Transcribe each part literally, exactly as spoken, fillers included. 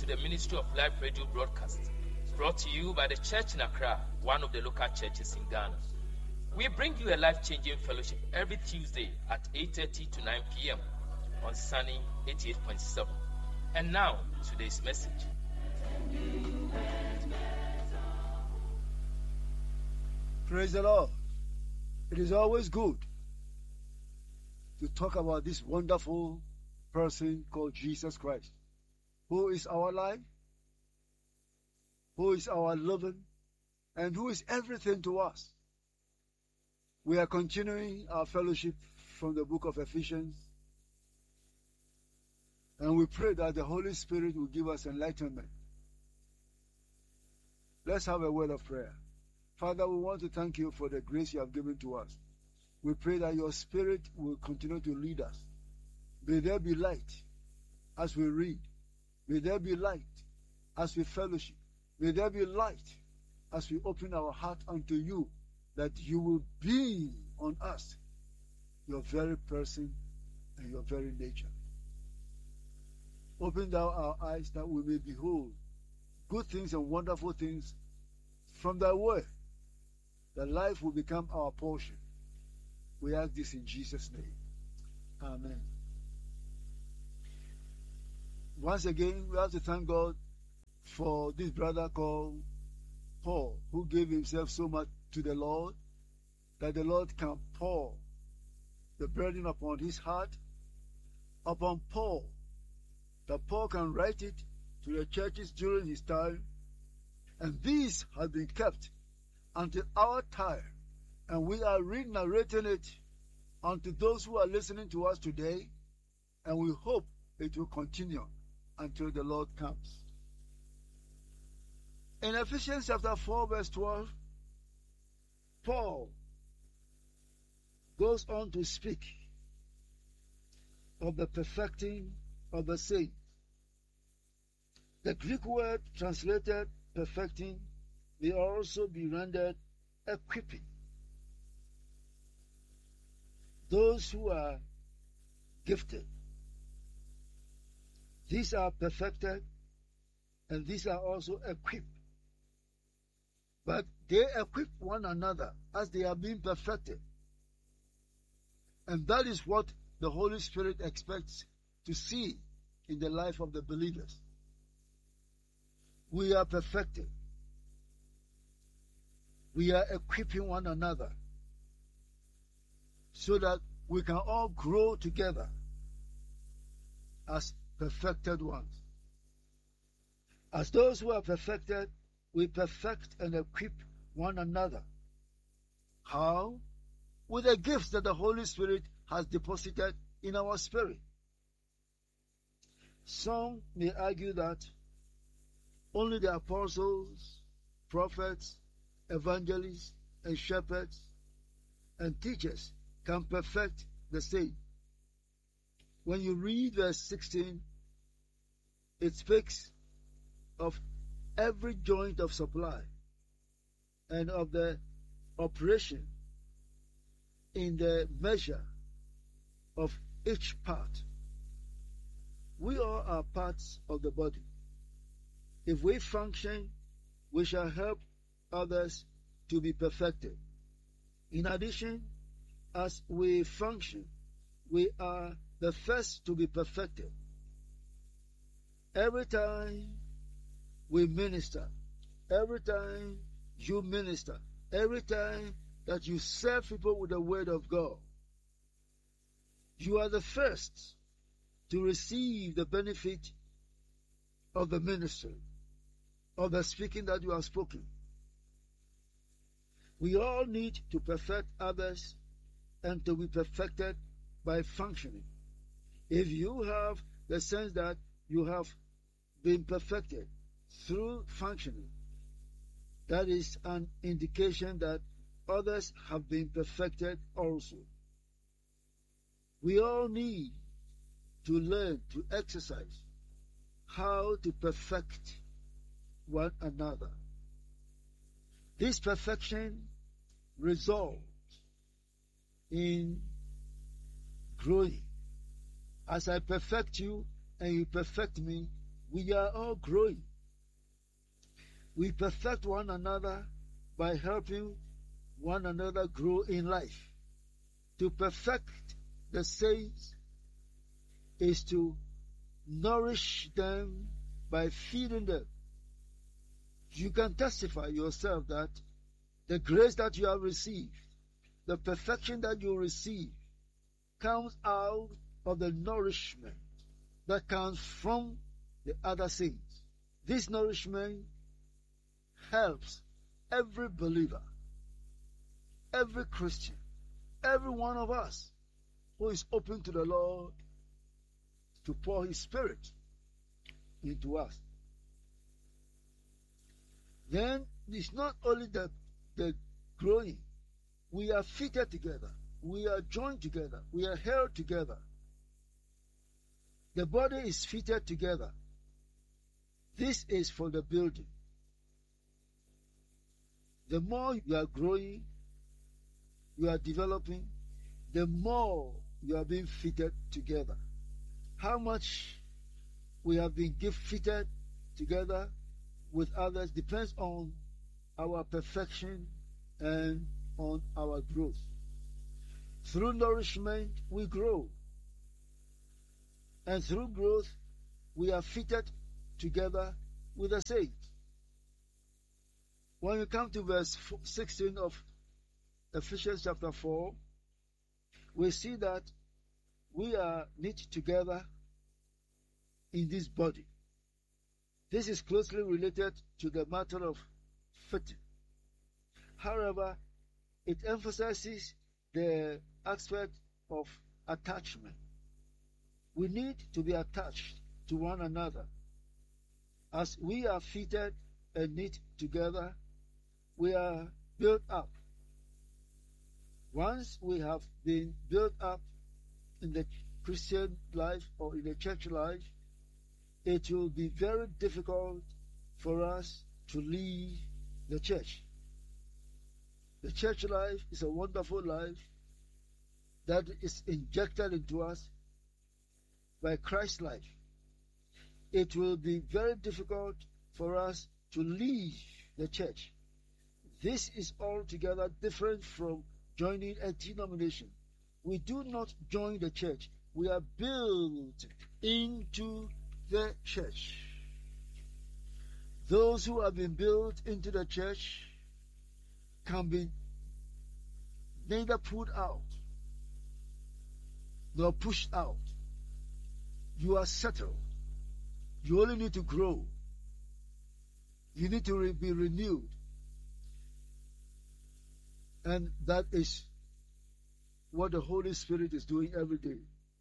the Ministry of Life Radio broadcast, brought to you by the church in Accra, one of the local churches in Ghana. We bring you a life-changing fellowship every Tuesday at eight thirty to nine p.m. on Sunny eighty-eight point seven. And now, today's message. Praise the Lord. It is always good to talk about this wonderful person called Jesus Christ, who is our life, who is our living, and who is everything to us. We are continuing our fellowship from the book of Ephesians, and we pray that the Holy Spirit will give us enlightenment. Let's have a word of prayer. Father, we want to thank you for the grace you have given to us. We pray that your Spirit will continue to lead us. May there be light as we read. May there be light as we fellowship. May there be light as we open our heart unto you, that you will be on us, your very person and your very nature. Open thou our eyes that we may behold good things and wonderful things from thy word, that life will become our portion. We ask this in Jesus' name. Amen. Once again, we have to thank God for this brother called Paul, who gave himself so much to the Lord that the Lord can pour the burden upon his heart, upon Paul, that Paul can write it to the churches during his time, and these have been kept until our time, and we are re-narrating it unto those who are listening to us today, and we hope it will continue until the Lord comes. In Ephesians chapter four, verse twelve, Paul goes on to speak of the perfecting of the saints. The Greek word translated perfecting may also be rendered equipping. Those who are gifted, these are perfected, and these are also equipped. But they equip one another as they are being perfected. And that is what the Holy Spirit expects to see in the life of the believers. We are perfected. We are equipping one another so that we can all grow together as perfected ones. As those who are perfected, we perfect and equip one another. How? With the gifts that the Holy Spirit has deposited in our spirit. Some may argue that only the apostles, prophets, evangelists, and shepherds and teachers can perfect the saint. When you read verse sixteen, it speaks of every joint of supply and of the operation in the measure of each part. We all are parts of the body. If we function, we shall help others to be perfected. In addition, as we function, we are the first to be perfected. Every time we minister, every time you minister, every time that you serve people with the word of God, you are the first to receive the benefit of the ministry, of the speaking that you have spoken. We all need to perfect others and to be perfected by functioning. If you have the sense that you have been perfected through functioning, that is an indication that others have been perfected also. We all need to learn to exercise how to perfect one another. This perfection results in growing. As I perfect you and you perfect me, We are all growing. We perfect one another by helping one another grow in life. To perfect the saints is to nourish them by feeding them. You can testify yourself that the grace that you have received, the perfection that you receive, comes out of the nourishment that comes from the other saints. This nourishment helps every believer, every Christian, every one of us who is open to the Lord to pour His Spirit into us. Then it's not only the, the growing, we are fitted together, we are joined together, we are held together. The body is fitted together. This is for the building. The more you are growing, you are developing, the more you are being fitted together. How much we have been gift fitted together with others depends on our perfection and on our growth. Through nourishment, we grow. And through growth, we are fitted together with the saints. When we come to verse sixteen of Ephesians chapter four, we see that we are knit together in this body. This is closely related to the matter of fitting. However, it emphasizes the aspect of attachment. We need to be attached to one another. As we are fitted and knit together, we are built up. Once we have been built up in the Christian life or in the church life, it will be very difficult for us to leave the church. The church life is a wonderful life that is injected into us by Christ's life. It will be very difficult for us to leave the church. This is altogether different from joining a denomination. We do not join the church. We are built into the church. Those who have been built into the church can be neither pulled out nor pushed out. You are settled. You only need to grow. You need to re- be renewed. And that is what the Holy Spirit is doing every day.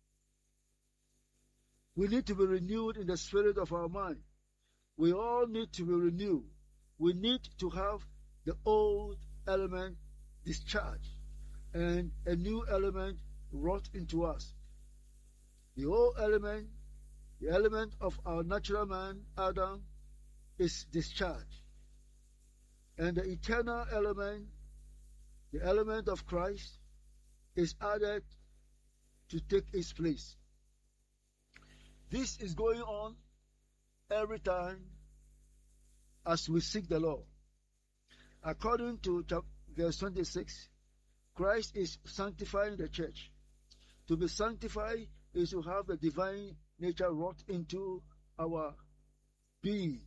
We need to be renewed in the spirit of our mind. We all need to be renewed. We need to have the old element discharged and a new element wrought into us. The old element, the element of our natural man, Adam, is discharged. And the eternal element, the element of Christ, is added to take its place. This is going on every time as we seek the Lord. According to verse twenty-six, Christ is sanctifying the church. To be sanctified is to have the divine nature wrought into our being.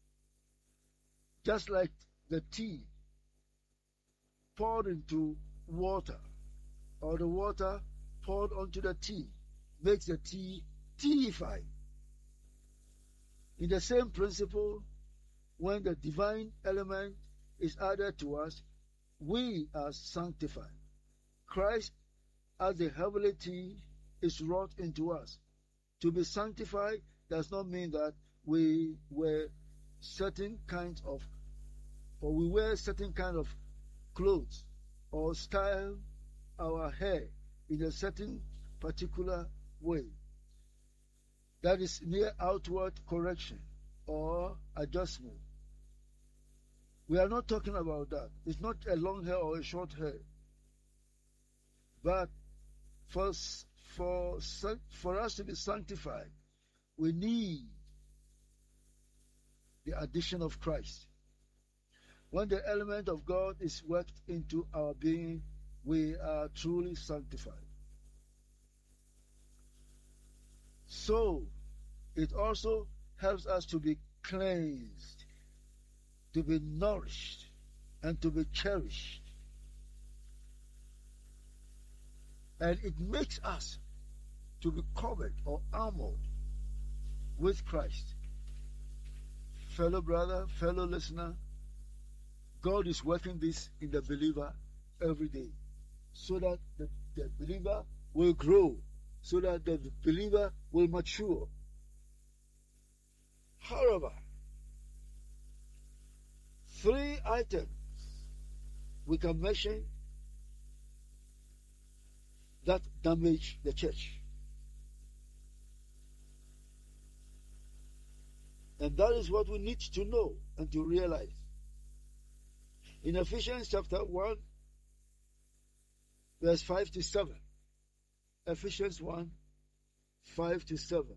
Just like the tea poured into water, or the water poured onto the tea, makes the tea teaified. In the same principle, when the divine element is added to us, we are sanctified. Christ, as the heavenly tea, is wrought into us. To be sanctified does not mean that we wear certain kinds of, or we wear certain kind of clothes, or style our hair in a certain particular way. That is mere outward correction or adjustment. We are not talking about that. It's not a long hair or a short hair. But for, for, for us to be sanctified, we need the addition of Christ. When the element of God is worked into our being, we are truly sanctified. So, it also helps us to be cleansed, to be nourished, and to be cherished. And it makes us to be covered or armored with Christ. Fellow brother, fellow listener, God is working this in the believer every day so that the, the believer will grow, so that the believer will mature. However, three items we can mention that damage the church. And that is what we need to know and to realize. In Ephesians chapter one, verse five to seven. Ephesians one, five to seven.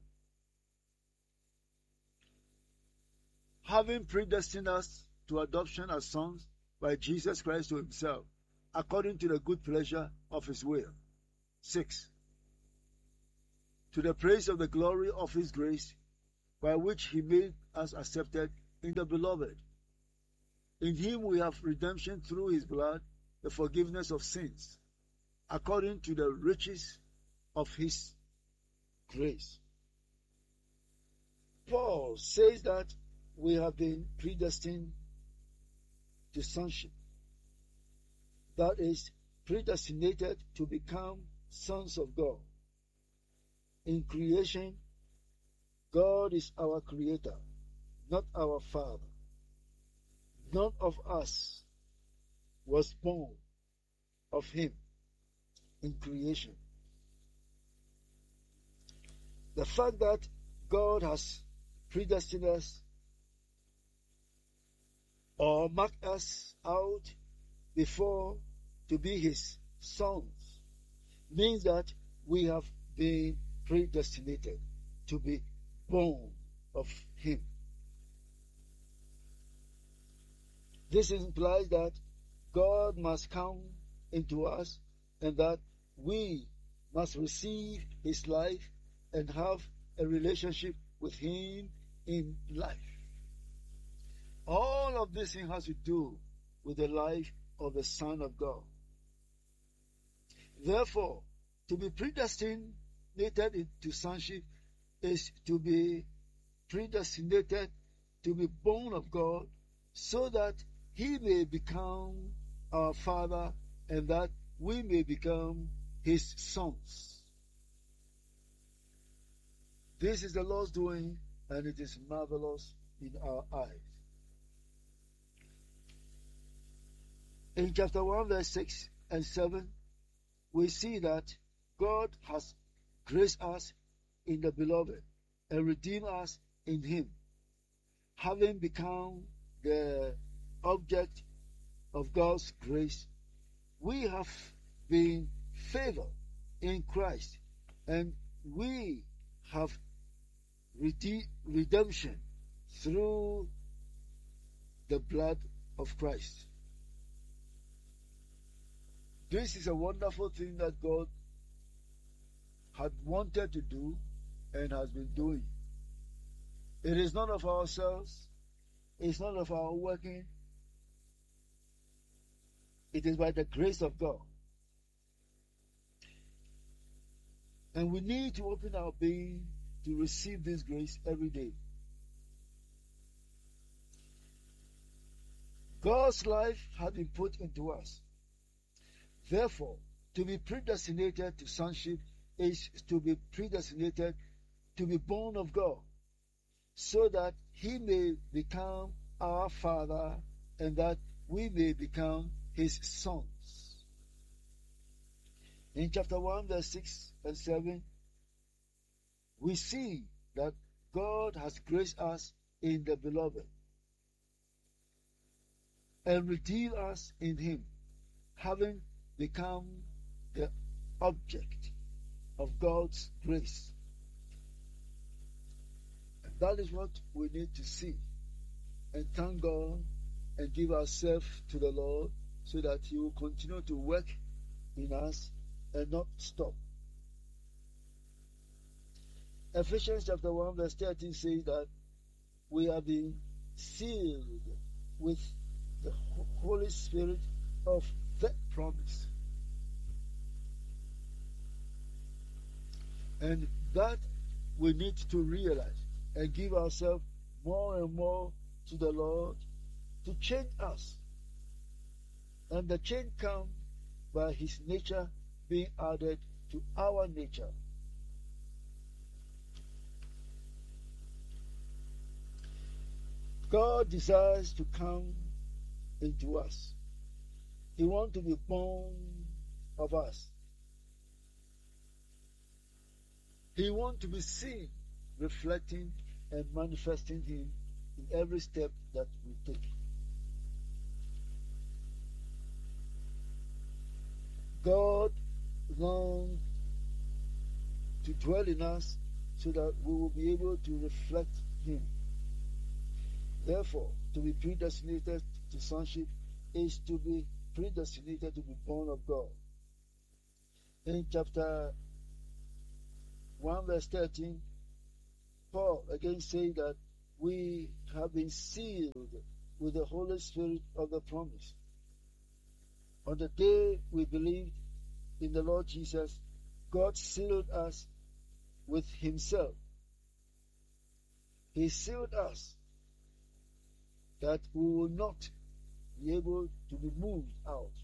Having predestined us to adoption as sons by Jesus Christ to himself, according to the good pleasure of his will. Six. To the praise of the glory of his grace, by which he made us accepted in the beloved. In him we have redemption through his blood, the forgiveness of sins, according to the riches of his grace. Paul says that we have been predestined to sonship. That is, predestinated to become sons of God. In creation, God is our creator, not our father. None of us was born of him in creation. The fact that God has predestined us or marked us out before to be his sons means that we have been predestinated to be born of him. This implies that God must come into us and that we must receive his life and have a relationship with him in life. All of this thing has to do with the life of the Son of God. Therefore, to be predestinated into sonship is to be predestinated to be born of God so that he may become our Father and that we may become his sons. This is the Lord's doing, and it is marvelous in our eyes. In chapter one, verse six and seven, we see that God has graced us in the beloved and redeemed us in him, having become the object of God's grace. We have been favored in Christ, and we have rede- redemption through the blood of Christ. This is a wonderful thing that God had wanted to do and has been doing. It is not of ourselves. It's not of our working. It is by the grace of God. And we need to open our being to receive this grace every day. God's life has been put into us. Therefore, to be predestinated to sonship is to be predestinated to be born of God, so that he may become our Father and that we may become his sons. In chapter one, verse six and seven, we see that God has graced us in the beloved and redeemed us in him, having become the object of God's grace. And that is what we need to see. and thank God and give ourselves to the Lord so that He will continue to work in us and not stop. Ephesians chapter one verse thirteen says that we have been sealed with the Holy Spirit of that promise. And that we need to realize and give ourselves more and more to the Lord to change us. And the change comes by His nature being added to our nature. God desires to come into us. He wants to be born of us. He wants to be seen, reflecting and manifesting Him in every step that we take. God longs to dwell in us so that we will be able to reflect Him. Therefore, to be predestinated to sonship is to be predestinated to be born of God. In chapter one verse thirteen, Paul again said that we have been sealed with the Holy Spirit of the promise. On the day we believed in the Lord Jesus, God sealed us with Himself. He sealed us that we will not be able to be moved out.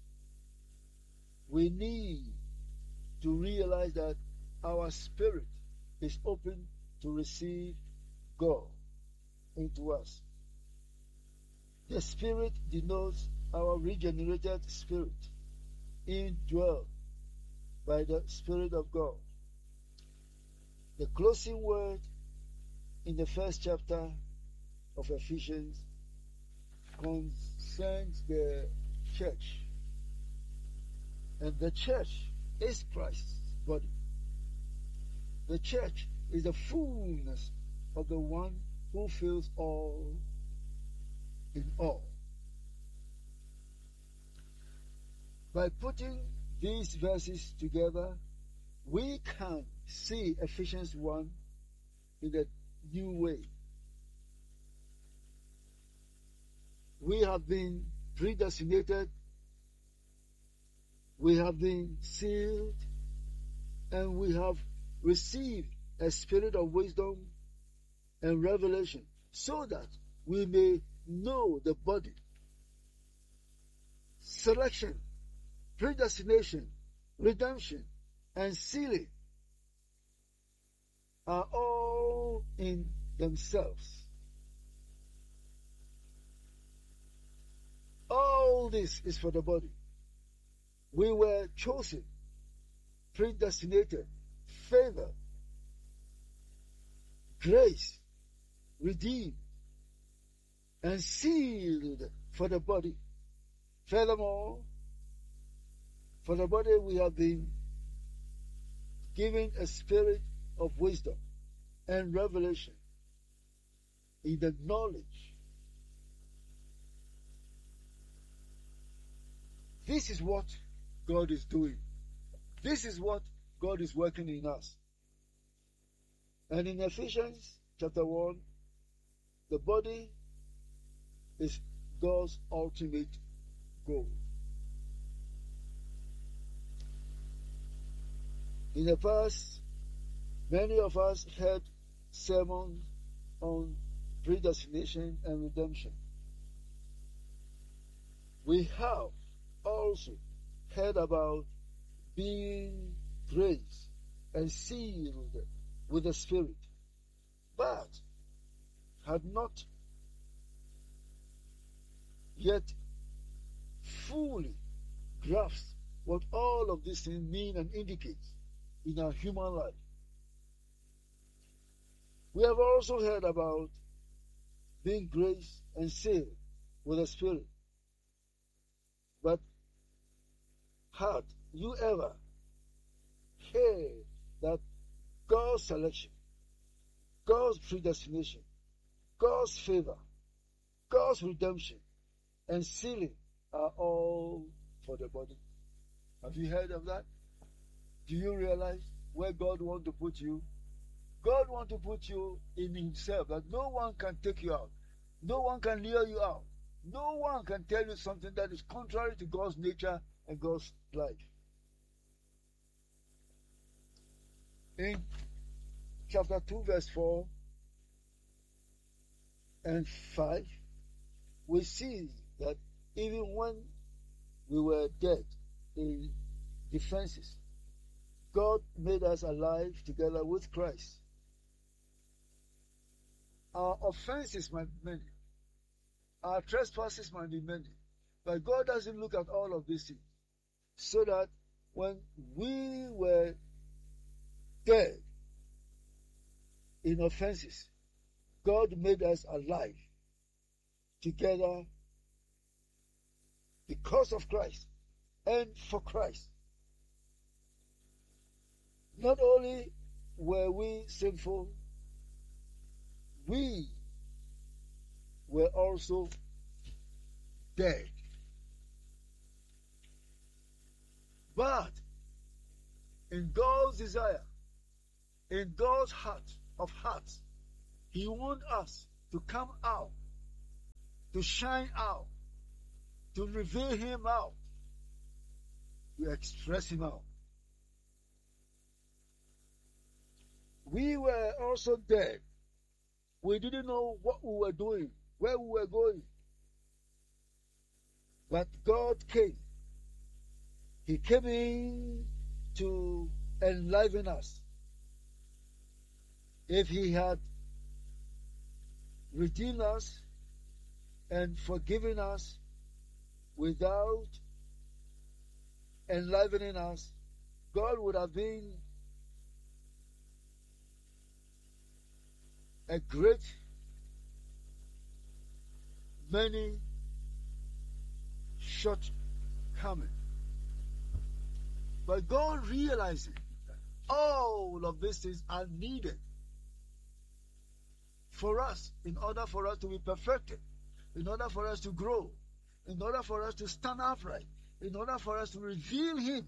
We need to realize that our spirit is open to receive God into us. The Spirit denotes our regenerated spirit, indwelt by the Spirit of God. The closing word in the first chapter of Ephesians concerns the church. And the church is Christ's body. The church is the fullness of the one who fills all in all. By putting these verses together, we can see Ephesians one in a new way. We have been predestinated, we have been sealed, and we have received a spirit of wisdom and revelation so that we may know the body. Selection, predestination, redemption, and sealing are all in themselves. All this is for the body. We were chosen, predestinated, favor, grace, redeemed, and sealed for the body. Furthermore, for the body we have been given a spirit of wisdom and revelation in the knowledge. This is what God is doing. This is what God is working in us. And in Ephesians chapter one, the body is God's ultimate goal. In the past, many of us heard sermons on predestination and redemption. We have also heard about being graced and sealed with the Spirit, but had not yet fully grasped what all of these things mean and indicate in our human life. We have also heard about being graced and sealed with the Spirit, but had you ever heard that God's selection, God's predestination, God's favor, God's redemption and sealing are all for the body. Have you heard of that? Do you realize where God wants to put you? God wants to put you in himself, that no one can take you out. No one can lure you out. No one can tell you something that is contrary to God's nature and God's life. In chapter two, verse four and five, we see that even when we were dead in offenses, God made us alive together with Christ. Our offenses might be many. Our trespasses might be many. But God doesn't look at all of these things. So that when we were dead in offenses, God made us alive together because of Christ and for Christ. Not only were we sinful, we were also dead. But in God's desire, in God's heart of hearts, He wants us to come out, to shine out, to reveal Him out, to express Him out. We were also dead. We didn't know what we were doing, where we were going. But God came. He came in to enliven us. If He had redeemed us and forgiven us without enlivening us, God would have been a great many shortcomings. But God realizing that all of these things are needed for us, in order for us to be perfected, in order for us to grow, in order for us to stand upright, in order for us to reveal Him.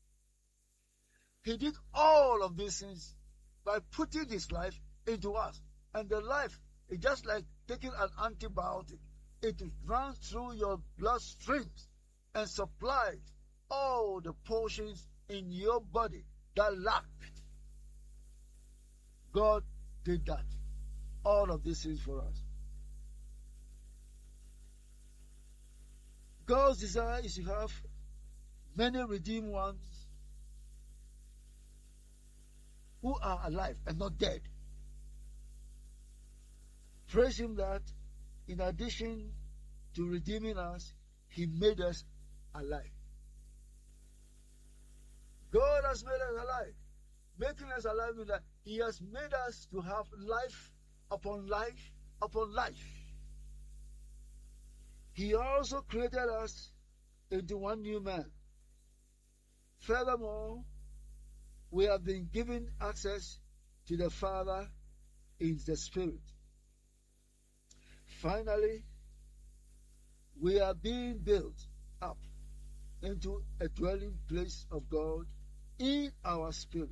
He did all of these things by putting His life into us. And the life is just like taking an antibiotic. It runs through your bloodstreams and supplies all the portions in your body that lacked. God did that. All of these things for us. God's desire is to have many redeemed ones who are alive and not dead. Praise Him that in addition to redeeming us, He made us alive. God has made us alive. Making us alive means that He has made us to have life upon life upon life. He also created us into one new man. Furthermore, we have been given access to the Father in the Spirit. Finally, we are being built up into a dwelling place of God in our spirit.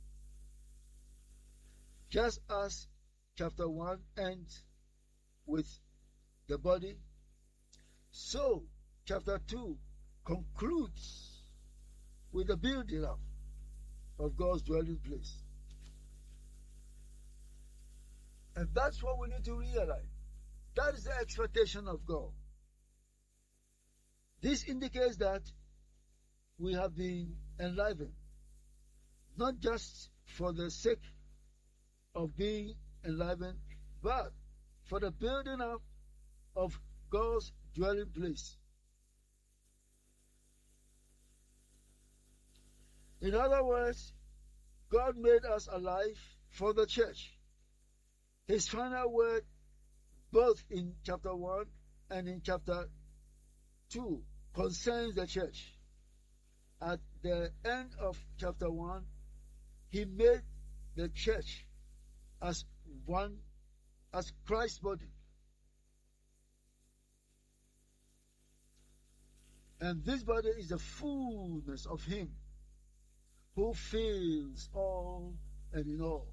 Just as chapter one ends with the body, so chapter two concludes with the building up of God's dwelling place. And that's what we need to realize. That is the expectation of God. This indicates that we have been enlivened, not just for the sake of being enlivened, but for the building up of God's dwelling place. In other words, God made us alive for the church. His final word, both in chapter one and in chapter two, concerns the church. At the end of chapter one, He made the church as one, as Christ's body. And this body is the fullness of Him who fills all and in all.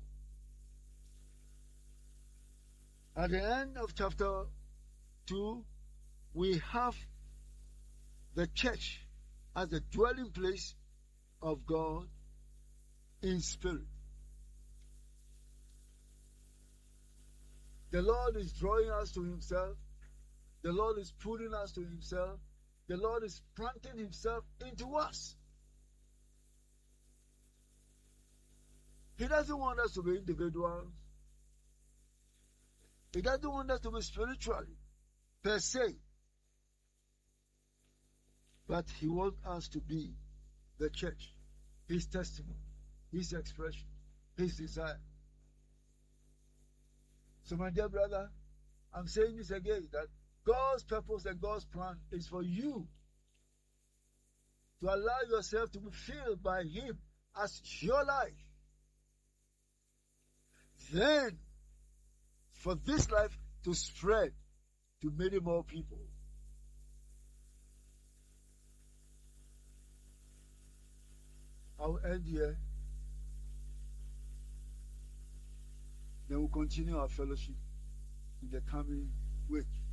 At the end of chapter two, we have the church as the dwelling place of God in spirit. The Lord is drawing us to Himself. The Lord is pulling us to Himself. The Lord is planting Himself into us. He doesn't want us to be individuals. He doesn't want us to be spiritually, per se. But He wants us to be the church, His testimony, His expression, His desire. So my dear brother, I'm saying this again, that God's purpose and God's plan is for you to allow yourself to be filled by Him as your life. Then, for this life to spread to many more people. I'll end here. Then we'll continue our fellowship in the coming week.